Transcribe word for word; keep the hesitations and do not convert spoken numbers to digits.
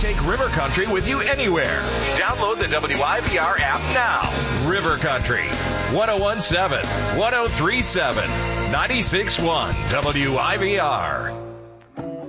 take River Country with you anywhere. Download the W I V R app now. River Country, one oh one point seven, one oh three point seven, ninety-six point one W I V R.